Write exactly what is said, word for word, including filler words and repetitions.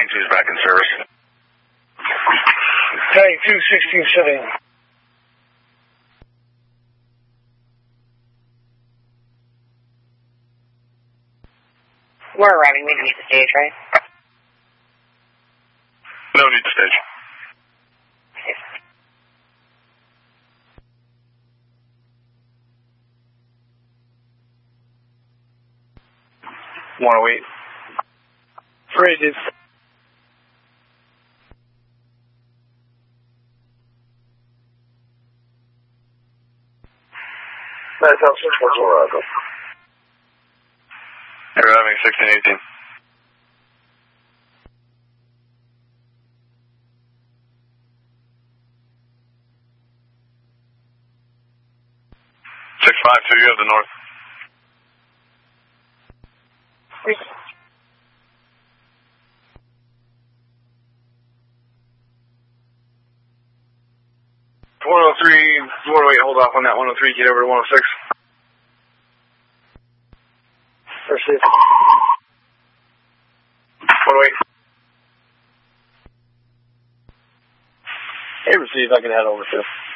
two's back in service. Tag two sixteen seven. We're arriving. We need the stage, right? No need to stage. one oh eight. Rated. Nice house, six four four, Rocco. You're having sixteen eighteen. six five two, you have the north. one oh three, one oh eight, hold off on that one oh three, get over to one oh six. Receive. one oh eight. Hey, receive, I can head over to.